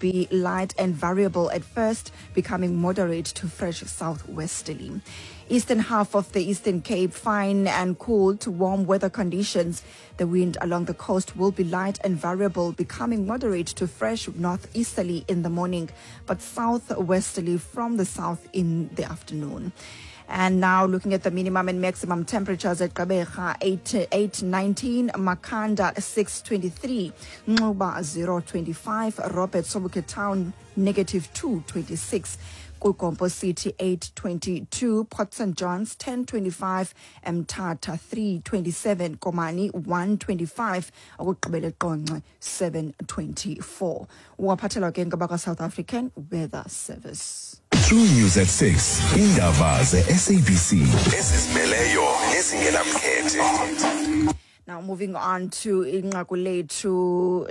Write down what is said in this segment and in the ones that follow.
be light and variable at first, becoming moderate to fresh southwesterly. Eastern half of the Eastern Cape, fine and cool to warm weather conditions. The wind along the coast will be light and variable, becoming moderate to fresh northeasterly in the morning, but southwesterly from the south in the afternoon. And now looking at the minimum and maximum temperatures at Gqeberha 819, Makhanda 623, Nxuba 025, Robert Sobukwe Town -226, Kukompo City 822, Port St. John's 1025, Mthatha 327, Komani 125, Ukugqibeleqonce 724. Waphathela ke ngabaka South African Weather Service. True News at 6, indaba ze-SABC ezizimeleyo ezingenamkhethe. Now moving on to inqaku lethu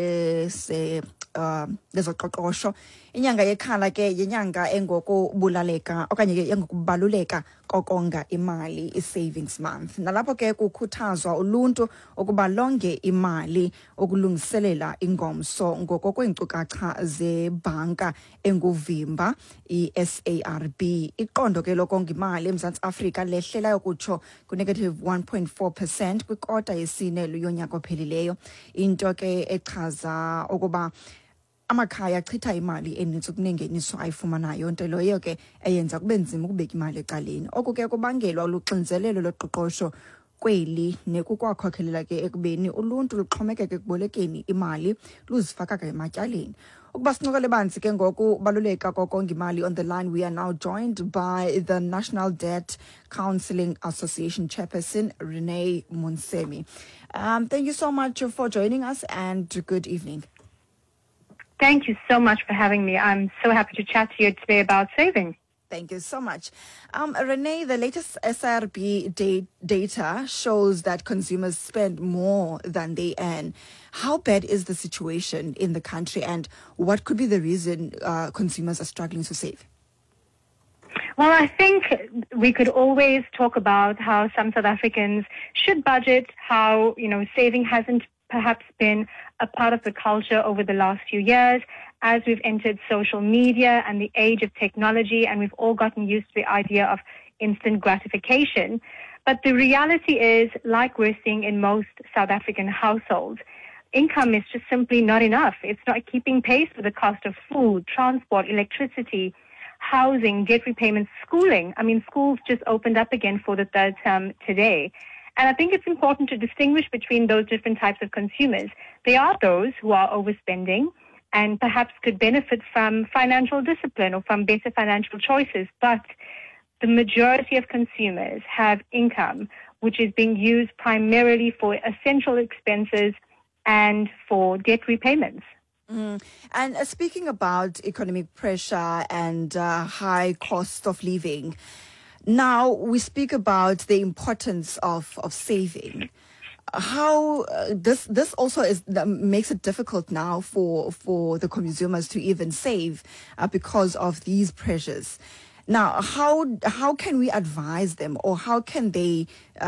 lezoqoqosho. Inyanga yekhala ke yenyanga engokubulaleka okanye ke engokubaluleka kokonga imali, i-savings month. Nalapho ke kukhuthazwa uluntu ukuba longe imali ukulungiselela ingomso ngokokweenkcukacha zebhanka enguvimba i-SARB. Iqondo ke lokonga imali eMzantsi Afrika lehlelayo kutsho ku-1.4% kwikota yesine yonyaka ophelileyo, into ke echaza ukuba amakhaya achitha imali enintsi kunengeniso ayifumanayo, nto leyo ke eyenza kube nzima ukubeka imali ecaleni. Oku ke kubangelwa luxinzelelo loqoqosho kweli nekukwakhokhelela ke ekubeni uluntu luxhomekeke ekubolekeni imali luzifaka ke ematyaleni. Ukuba sincokole banzi ke ngokubaluleka kokonga imali, on the line we are now joined by the National Debt Counselling Association Chairperson Renee Monsemi. Thank you so much for joining us and good evening. Thank you so much for having me. I'm so happy to chat to you today about saving. Thank you so much. Renee, the latest SRB data shows that consumers spend more than they earn. How bad is the situation in the country, and what could be the reason consumers are struggling to save? Well, I think we could always talk about how some South Africans should budget, how, saving hasn't perhaps been a part of the culture over the last few years as we've entered social media and the age of technology, and we've all gotten used to the idea of instant gratification. But the reality is, like we're seeing in most South African households, income is just simply not enough. It's not keeping pace with the cost of food, transport, electricity, housing, debt repayments, schooling. I mean, schools just opened up again for the third term today. And I think it's important to distinguish between those different types of consumers. There are those who are overspending and perhaps could benefit from financial discipline or from better financial choices. But the majority of consumers have income which is being used primarily for essential expenses and for debt repayments. And speaking about economic pressure and high cost of living, now we speak about the importance of saving. How this also makes it difficult now for the consumers to even save because of these pressures. Now, how can we advise them, or how can they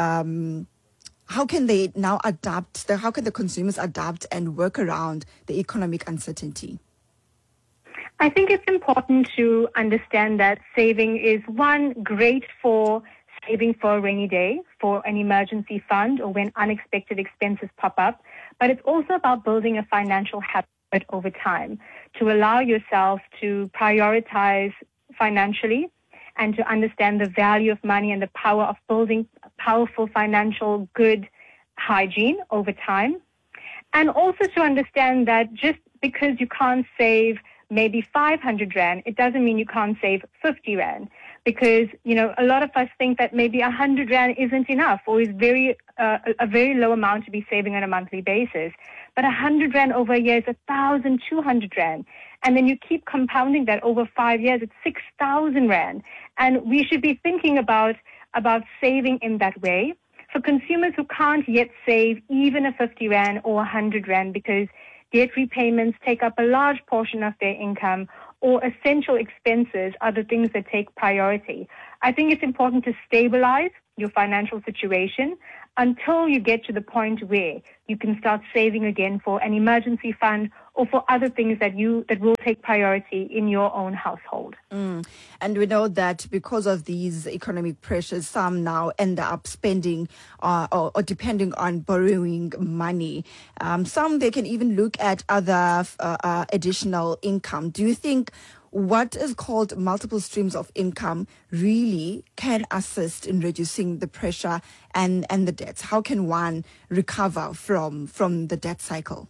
now adapt? How can the consumers adapt and work around the economic uncertainty? I think it's important to understand that saving is, one, great for saving for a rainy day, for an emergency fund, or when unexpected expenses pop up. But it's also about building a financial habit over time to allow yourself to prioritize financially and to understand the value of money and the power of building powerful financial good hygiene over time. And also to understand that just because you can't save maybe 500 Rand, it doesn't mean you can't save 50 Rand. Because, a lot of us think that maybe 100 Rand isn't enough, or is a very low amount to be saving on a monthly basis. But 100 Rand over a year is 1,200 Rand. And then you keep compounding that over 5 years, it's 6,000 Rand. And we should be thinking about saving in that way. For consumers who can't yet save even a 50 Rand or 100 Rand because debt repayments take up a large portion of their income, or essential expenses are the things that take priority, I think it's important to stabilize your financial situation until you get to the point where you can start saving again for an emergency fund or for other things that will take priority in your own household. And we know that because of these economic pressures, some now end up spending or depending on borrowing money. Some, they can even look at other additional income. Do you think what is called multiple streams of income really can assist in reducing the pressure and the debts? How can one recover from the debt cycle?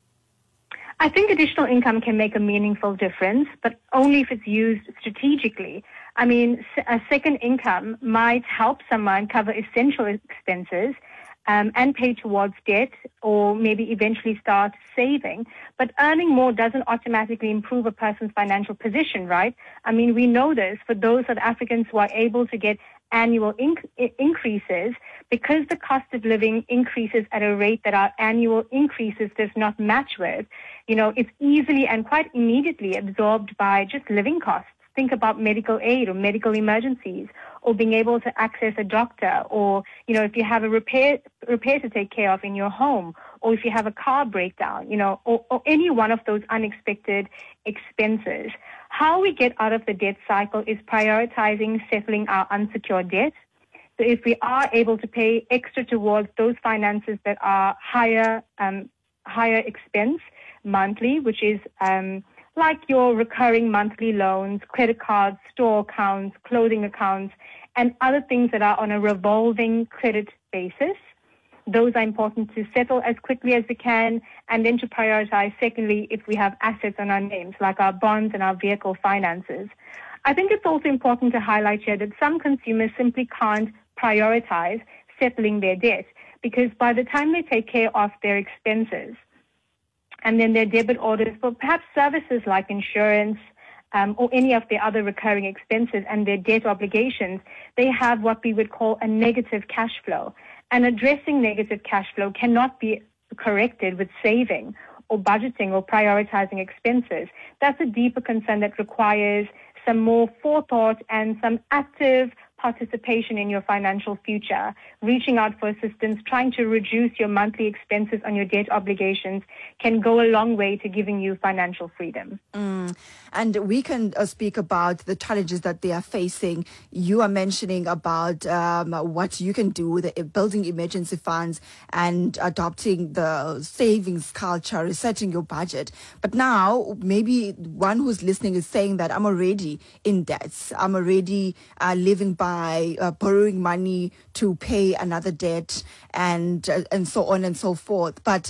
I think additional income can make a meaningful difference, but only if it's used strategically. I mean, a second income might help someone cover essential expenses and pay towards debt, or maybe eventually start saving. But earning more doesn't automatically improve a person's financial position, right? I mean, we know this for those South Africans who are able to get annual increases, because the cost of living increases at a rate that our annual increases does not match with. It's easily and quite immediately absorbed by just living costs. Think about medical aid or medical emergencies, or being able to access a doctor, or, if you have a repair to take care of in your home, or if you have a car breakdown, or any one of those unexpected expenses. How we get out of the debt cycle is prioritizing settling our unsecured debt. So if we are able to pay extra towards those finances that are higher expense monthly, which is like your recurring monthly loans, credit cards, store accounts, clothing accounts, and other things that are on a revolving credit basis. Those are important to settle as quickly as we can, and then to prioritize, secondly, if we have assets on our names, like our bonds and our vehicle finances. I think it's also important to highlight here that some consumers simply can't prioritize settling their debt, because by the time they take care of their expenses, and then their debit orders for perhaps services like insurance or any of the other recurring expenses and their debt obligations, they have what we would call a negative cash flow. And addressing negative cash flow cannot be corrected with saving or budgeting or prioritizing expenses. That's a deeper concern that requires some more forethought and some active participation in your financial future, reaching out for assistance, trying to reduce your monthly expenses on your debt obligations can go a long way to giving you financial freedom. And we can speak about the challenges that they are facing. You are mentioning about what you can do with building emergency funds and adopting the savings culture, resetting your budget. But now maybe one who's listening is saying that I'm already in debts. I'm already living by borrowing money to pay another debt and so on and so forth. But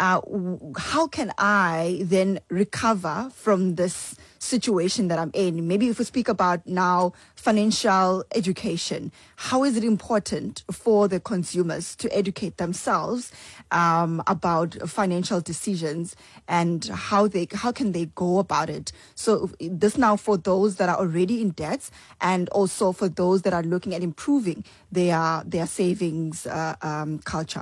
how can I then recover from this situation that I'm in? Maybe if we speak about now financial education, how is it important for the consumers to educate themselves about financial decisions and how can they go about it? So this now for those that are already in debts, and also for those that are looking at improving their savings culture.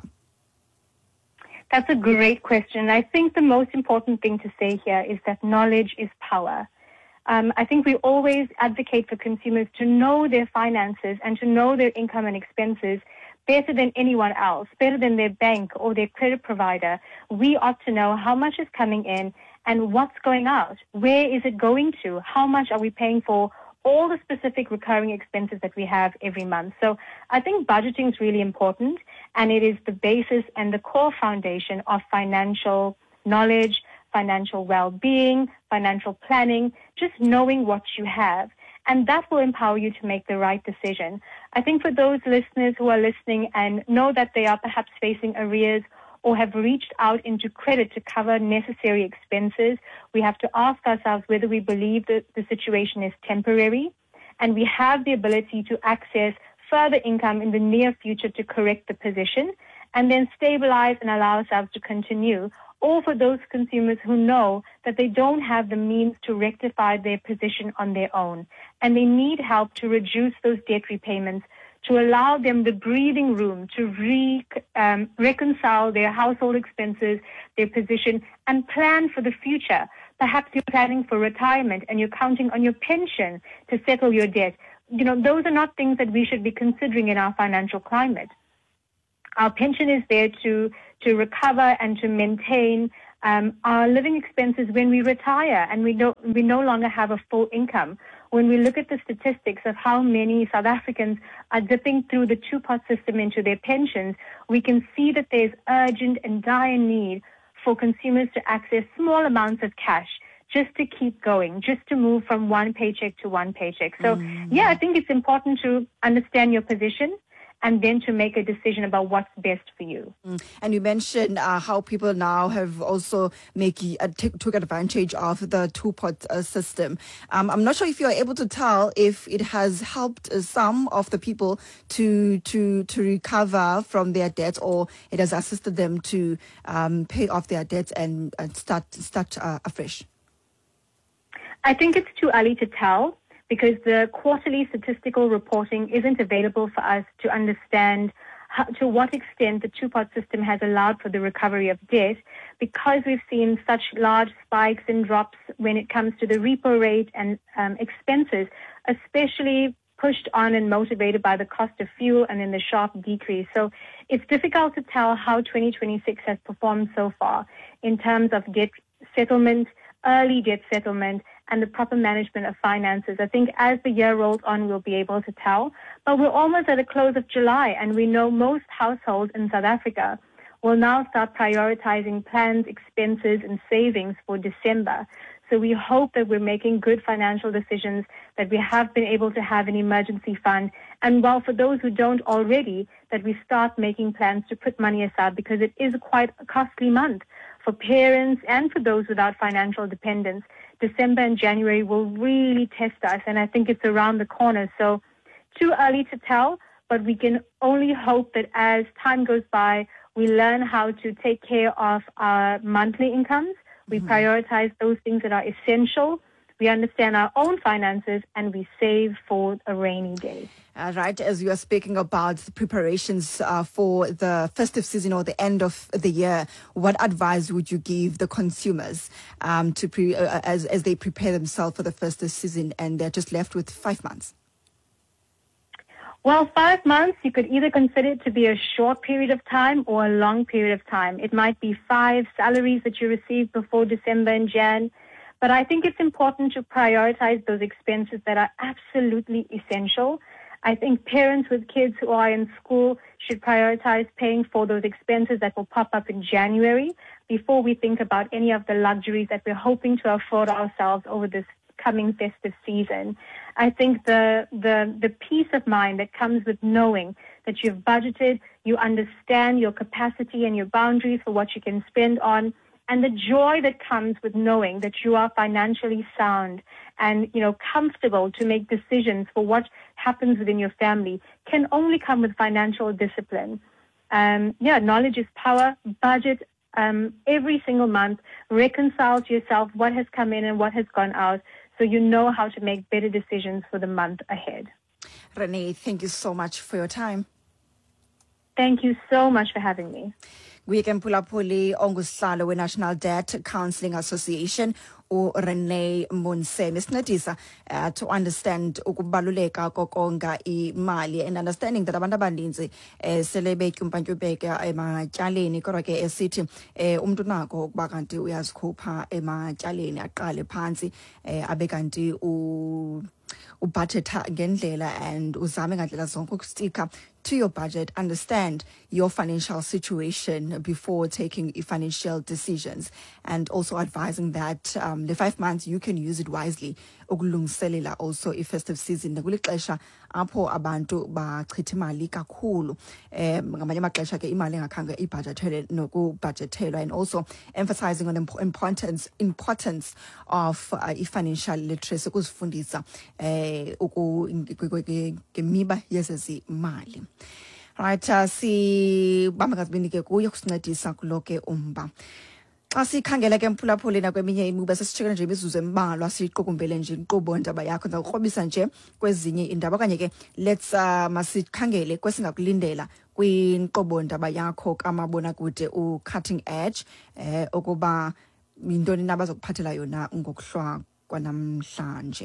That's a great question. I think the most important thing to say here is that knowledge is power. I think we always advocate for consumers to know their finances and to know their income and expenses better than anyone else, better than their bank or their credit provider. We ought to know how much is coming in and what's going out. Where is it going to? How much are we paying for all the specific recurring expenses that we have every month? So I think budgeting is really important, and it is the basis and the core foundation of financial knowledge, financial well-being, financial planning, just knowing what you have. And that will empower you to make the right decision. I think for those listeners who are listening and know that they are perhaps facing arrears or have reached out into credit to cover necessary expenses, we have to ask ourselves whether we believe that the situation is temporary and we have the ability to access further income in the near future to correct the position, and then stabilize and allow ourselves to continue. Or for those consumers who know that they don't have the means to rectify their position on their own, and they need help to reduce those debt repayments, to allow them the breathing room to reconcile their household expenses, their position, and plan for the future. Perhaps you're planning for retirement and you're counting on your pension to settle your debt. those are not things that we should be considering in our financial climate. Our pension is there to recover and to maintain our living expenses when we retire and we no longer have a full income. When we look at the statistics of how many South Africans are dipping through the two-pot system into their pensions, we can see that there's urgent and dire need for consumers to access small amounts of cash just to keep going, just to move from one paycheck to one paycheck. So, I think it's important to understand your position and then to make a decision about what's best for you. And you mentioned how people now have also took advantage of the two-pot system. I'm not sure if you're able to tell if it has helped some of the people to recover from their debts, or it has assisted them to pay off their debts and start afresh. I think it's too early to tell, because the quarterly statistical reporting isn't available for us to understand to what extent the two-pot system has allowed for the recovery of debt, because we've seen such large spikes and drops when it comes to the repo rate and expenses, especially pushed on and motivated by the cost of fuel and then the sharp decrease. So it's difficult to tell how 2026 has performed so far in terms of debt settlement, early debt settlement, and the proper management of finances. I think as the year rolls on, we'll be able to tell. But we're almost at the close of July, and we know most households in South Africa will now start prioritizing plans, expenses, and savings for December. So we hope that we're making good financial decisions, that we have been able to have an emergency fund. And while for those who don't already, that we start making plans to put money aside, because it is quite a costly month for parents and for those without financial dependence. December and January will really test us, and I think it's around the corner. So too early to tell, but we can only hope that as time goes by, we learn how to take care of our monthly incomes. We prioritize those things that are essential. We understand our own finances, and we save for a rainy day. Right, as you are speaking about the preparations for the festive season or the end of the year, what advice would you give the consumers as they prepare themselves for the festive season and they're just left with 5 months? Well, 5 months, you could either consider it to be a short period of time or a long period of time. It might be 5 salaries that you receive before December and Jan. But I think it's important to prioritize those expenses that are absolutely essential. I think parents with kids who are in school should prioritize paying for those expenses that will pop up in January before we think about any of the luxuries that we're hoping to afford ourselves over this coming festive season. I think the peace of mind that comes with knowing that you've budgeted, you understand your capacity and your boundaries for what you can spend on, and the joy that comes with knowing that you are financially sound and, comfortable to make decisions for what happens within your family can only come with financial discipline. Knowledge is power. Budget every single month. Reconcile to yourself what has come in and what has gone out, so you know how to make better decisions for the month ahead. Renee, thank you so much for your time. Thank you so much for having me. Kuyeke Mpulaphuli ongusihlalo we-National Debt Counselling Association, uRenee Monseme, sincedisa to understand ukubaluleka kokonga imali, and understanding that abantu abaninzi sele betyumpantyumpeka ematyaleni, kodwa ke esithi umntu nako ukuba kanti uyazikhupha ematyaleni aqale phantsi abe kanti ubudgeta ngendlela and uzame ngandlela zonke ukustika to your budget, understand your financial situation before taking financial decisions, and also advising that the 5 months you can use it wisely ukulungiselela also i-festive season. Kulixesha apho abantu bachitha imali kakhulu ngamanye amaxesha ke imali engakhange ibudgetelwe nokubudgetelwa, and also emphasizing on the importance of financial literacy, ukuzifundisa ngemiba yezezimali. Right, sibamba ngazibini ke kuye kusincedisa kuloke umba. Xa sikhangela ke Mphulaphuli nakweminye imiba sesijikela nje imizuzu embalwa siqukumbele nje inkqubo ndaba yakho ndakrobisa nje kwezinye indaba, okanye ke let's masikhangele kwesingakulindela kwinkqubo ndaba yakho kamabonakude u-Cutting Edge ukuba yintoni na bazokuphathela yona ngokuhlwa kwanamhlanje.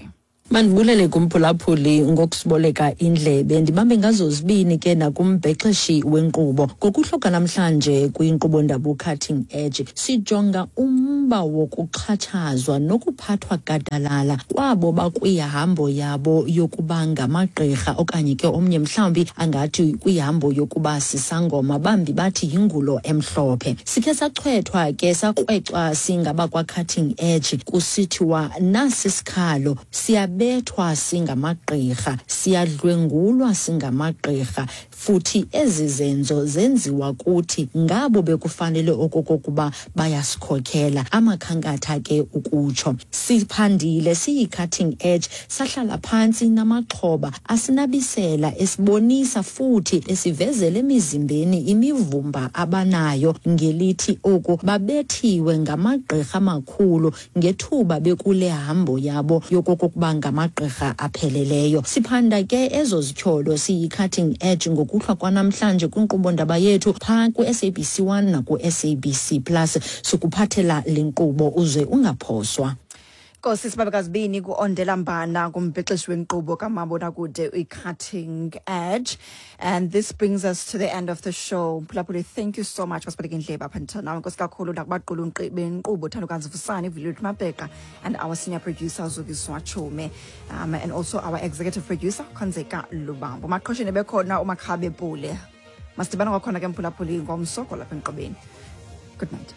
Mandibulele kumphulaphuli ngokusiboleka indlebe ndibambe ngazo zibini ke nakumbhexeshi wenkqubo ngokuhloka namhlanje kwinkqubo ndaba cutting edge sijonga umba wokuxhatshazwa nokuphathwa gadalala kwabo bakwihambo yabo yokuba ngamagqirha okanye ke omnye mhlawumbi angathi kwihambo yokuba sisangoma bambi bathi yingulo emhlophe. Sikhe sachwethwa ke sakrwecwa singaba kwa cutting edge kusithiwa nasi sikhalo bethwa singamagqirha siyadlwengulwa singamagqirha futhi ezi zenzo zenziwa kuthi ngabo bekufanele okokuba bayasikhokhela amakhankatha ke ukutsho. Siphandile siyi-cutting edge sahlala phansi namaxhoba asinabisela esibonisa futhi esivezele emizimbeni imivumba abanayo ngelithi oku babethiwe ngamagqirha amakhulu ngethuba bekule hambo yabo yokokuba ngamagqirha apheleleyo. Siphanda ke ezo zityholo siyi-cutting edge ngokuhlwa kwanamhlanje kwinkqubo ndaba yethu phaa ku-SABC 1 naku-SABC Plus sikuphathela le nkqubo uze ungaphoswa. Nkosi sibabekazi bini ku-Ondela Mbana kumbhexeshi wenkqubo kamabonakude i-Cutting Edge. And this brings us to the end of the show. Mphulaphuli, thank you so much for speaking indlebe apha nditha nawe. Nkosi kakhulu nakubaqulu benkqubo Thandokazi Vusani, Violet Mabheka, and our senior producer Zukiswa Chome, and also our executive producer Konzeka Lubambo. Maqhosheni bekhona uMakhabe Pule. Masibana kwakhona ke mphulaphuli ngomsoko lapha enkqubeni. Good night.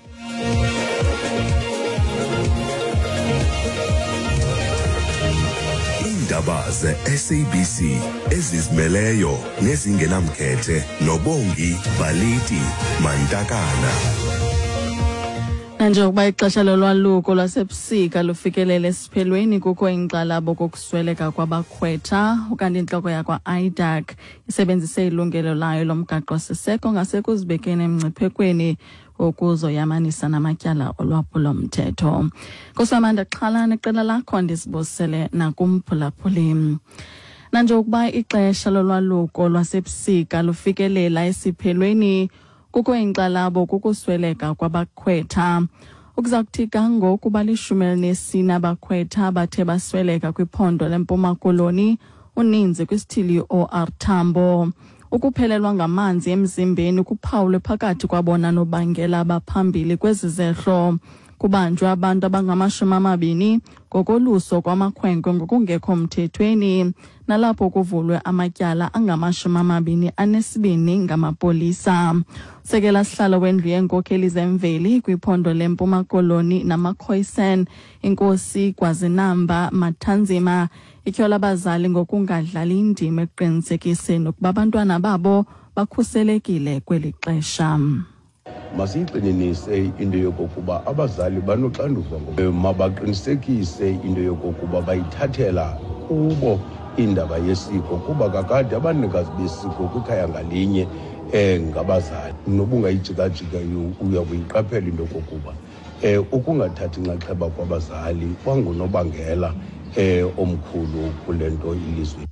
Indaba ze-SABC ezizimeleyo nezingenamkhethe noBongi Baliti Mantakana. Njengokuba ixesha lolwaluko lwasebusika lufikelele esiphelweni kukho inkxalabo kokusweleka kwabakhwetha ukanti intloko yakwa-IDAC isebenzise ilungelo layo lomgaqo-siseko ngasekuzibekeni emngciphekweni ukuzoyamanisa namatyala olwaphulo-mthetho. Nkosi Amanda Xhalane, iqela lakho ndisibusele nakumphulaphuli. Nanjengokuba ixesha lolwaluko lwasebusika lufikelela esiphelweni kukho inkxalabo kukusweleka kwabakhwetha. Ukuza kuthi kangokuba 14 abakhwetha bathe basweleka kwiphondo leMpuma Koloni, uninzi kwisithili OR Tambo. Ukuphelelwa ngamanzi emzimbeni kuphawulwe phakathi kwabona nobangela abaphambili kwezi zehlo. Kubanjwe abantu abangama-20 ngokoluso kwamakhwenkwe ngokungekho mthethweni, nalapho kuvulwe amatyala angama-22 ngamapolisa. Sekela sihlalo wendlu yeenkokheli zemveli kwiphondo leMpuma Koloni namakhoyisen, inkosi Kwazinamba Mathanzima, ityhola abazali ngokungadlali indima ekuqinisekiseni ukuba abantwana babo bakhuselekile kweli xesha. Masiyiqinise into yokokuba abazali banoxanduva mabaqinisekise into yokokuba bayithathela kubo indaba yesiko kuba kakade abanikazi besiko kwikhaya ngalinye ngabazali. Noba ungayijika-jika uya kuyiqaphela into yokokuba ukungathathi inxaxheba kwabazali kwangunobangela omkhulu kule nto ilizwe.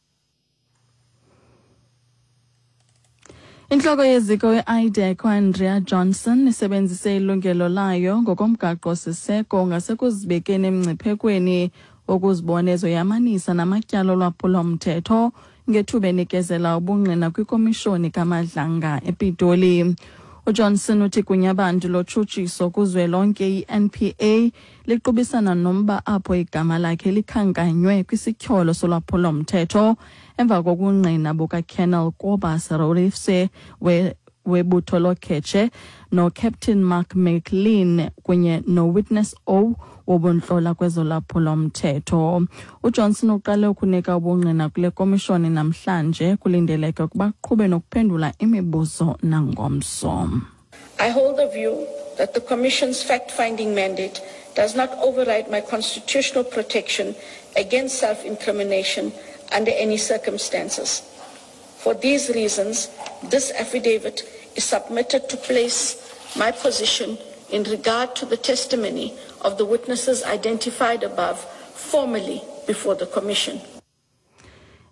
Inhloko yeziko we-IDAC Andrea Johnson isebenzise ilungelo layo ngokomgaqo-siseko ngasekuzibekeni emngciphekweni okuzibona ezoyamanisa namatyala olwaphulo-mthetho ngethuba enikezela ubungqina kwikomishoni kaMadlanga ePitoli. uJohnson uthi kunye abantu lotshutshiso kuzwelonke i-NPA liqubisana nomba apho igama lakhe likhankanywe kwisityholo solwaphulo-mthetho emva kokungqina bukaKenneth Kobus Rolifse webutho loKhetshe noCaptain Mark McLean kunye noWitness O wobuntlola kwezolwaphulo-mthetho. uJohnson uqale ukunika ubungqina kule komishoni namhlanje kulindeleke ukuba qhube nokuphendula imibuzo nangomso. I hold the view that the Commission's fact-finding mandate does not override my constitutional protection against self-incrimination under any circumstances. For these reasons, this affidavit is submitted to place my position in regard to the testimony of the witnesses identified above formally before the Commission.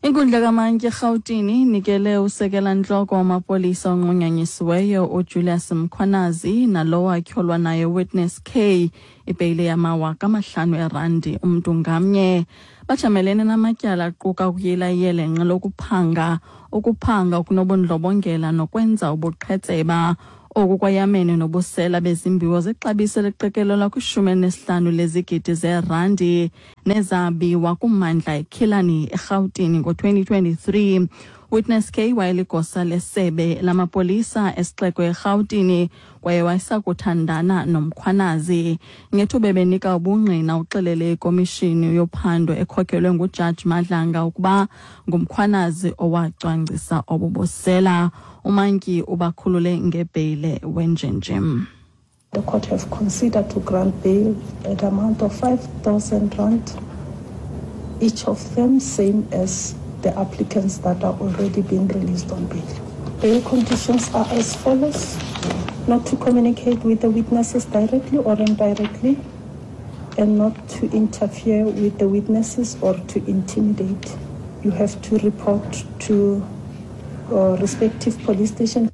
Inkundla kamantyi eRhawutini nikele usekela ntloko wamapolisa onqunyanyisiweyo uJulius Mkhwanazi nalowo atyholwa naye Witness K ibheyile yama-5,000 umntu ngamnye. Bajamelene namatyala aquka ukuyila iyelenqe lokuphanga, ukuphanga okunobundlobongela nokwenza ubuqhetseba. Oku kwayamene nobusela bezimbiwo zexabiso eliqikelelwa kwi-15 lezigidi zeerandi nezabiwa kummandla eKilani eRhawutini ngo-2023. Witness K wayeligosa lesebe lamapolisa esixeko eRhawutini kwaye wayesakuthandana noMkhwanazi. Ngethuba benika ubungqina uxelele ikomishini yophando ekhokelwe nguJaji Madlanga ukuba nguMkhwanazi owacwangcisa obubusela. Umantyi ubakhulule ngebheyile wenjenjem. The court have considered to grant bail at amount of 5,000 rand, each of them same as the applicants that are already being released on bail. Bail conditions are as follows: not to communicate with the witnesses directly or indirectly, and not to interfere with the witnesses or to intimidate. You have to report to respective police station.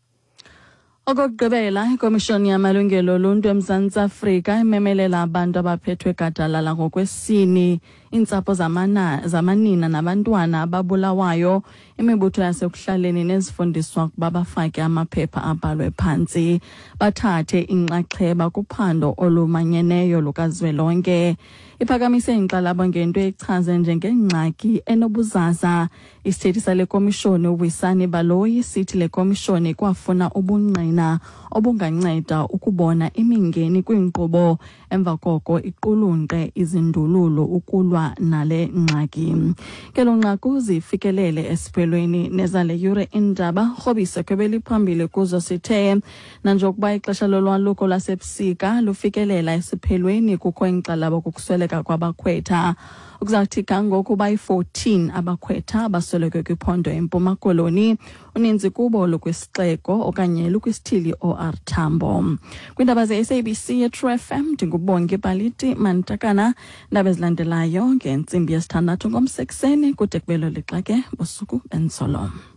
Okokugqibela, ikomishoni yamalungelo oluntu eMzantsi Afrika imemelela abantu abaphethwe gadalala ngokwesini, iintsapho zamanina nabantwana ababulawayo, imibutho yasekuhlaleni nezifundiswa ukuba bafake amaphepha abhalwe phantsi, bathathe inxaxheba kuphando olumanyeneyo lukazwelonke. Iphakamise inkxalabo ngento echaze njengengxaki enobuzaza. Isithethi sale komishoni uWisani Baloyi sithi le komishoni kwafuna ubungqina obunganceda ukubona imingeni kwinkqubo, emva koko iqulunqe izindululo ukulwa nale ngxaki. Kelo nqaku zifikelele esiphelweni nezale yure indaba Rhobise Khwebeli phambili kuzo sithe nanjokuba ixesha lolwaluko lasebusika lufikelela esiphelweni kukho inkxalabo kokusweleka kwabakhwetha. Ukuzawuthi kangoku bayi-14 abakhwetha abasweleke kwiphondo eMpuma Koloni, uninzi kubo lukwisixeko okanye lukwisithili OR Tambo. Kwindaba ze-SABC ye-True FM ndingubonge Paliti Mantakana. Ndaba ezilandelayo ngentsimbi yesithandathu ngomsekuseni kude kubelo lixa ke busuku bensolo.